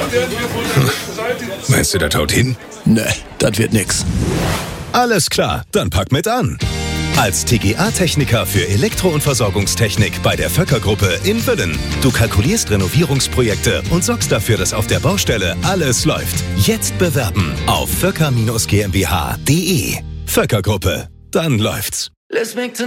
Meinst du, das haut hin? Ne, das wird nix. Alles klar, dann pack mit an. Als TGA-Techniker für Elektro- und Versorgungstechnik bei der Vöcker-Gruppe in Wüllen. Du kalkulierst Renovierungsprojekte und sorgst dafür, dass auf der Baustelle alles läuft. Jetzt bewerben auf vöcker-gmbh.de. Vöcker-Gruppe, dann läuft's.